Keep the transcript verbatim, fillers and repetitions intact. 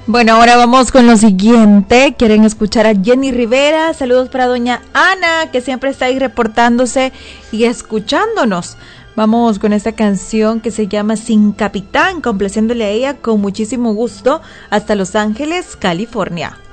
Bueno, ahora vamos con lo siguiente. Quieren escuchar a Jenny Rivera. Saludos para doña Ana, que siempre está ahí reportándose y escuchándonos. Vamos con esta canción que se llama Sin Capitán, complaciéndole a ella con muchísimo gusto hasta Los Ángeles, California.